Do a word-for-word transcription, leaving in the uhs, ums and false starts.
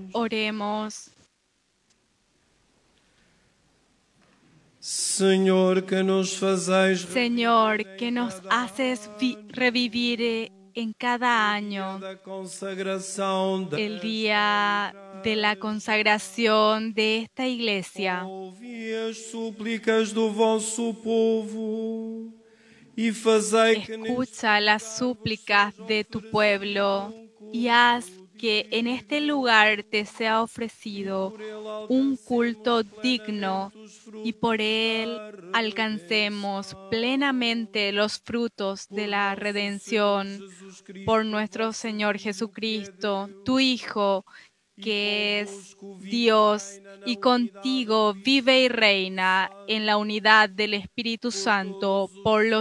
Oremos. Señor, que nos fazeis Señor, que nos haces revivir en cada año el día de la consagración de esta iglesia. Ouvi as súplicas do vosso povo e fazei que Escucha las súplicas de tu pueblo y haz que en este lugar te sea ofrecido un culto digno y por él alcancemos plenamente los frutos de la redención por nuestro Señor Jesucristo, tu Hijo, que es Dios, y contigo vive y reina en la unidad del Espíritu Santo por los